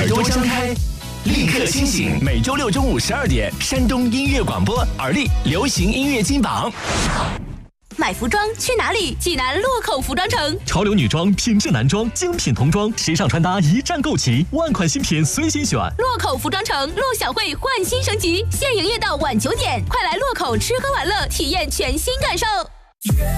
耳朵张开，立刻清醒。每周六中午12点，山东音乐广播耳力流行音乐金榜。 买服装去哪里？济南洛口服装城， 潮流女装、品质男装、精品童装、时尚穿搭一站购齐，万款新品随心选。 洛口服装城陆小慧焕新升级，现营业到晚9点，快来洛口吃喝玩乐，体验全新感受。